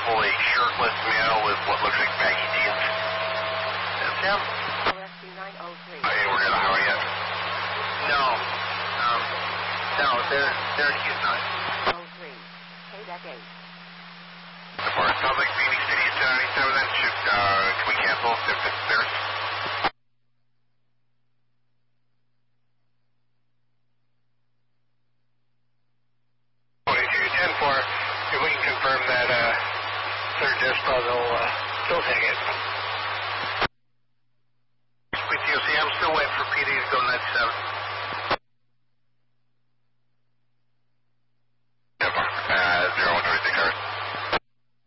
fully shirtless male with what looks like baggy jeans. That's him. OSC 903. Are you working at the highway yet? No. No, they're at Houston. 03. KDEC 8. Sounds like Phoenix City is 1097 then. Can we cancel if it's theirs?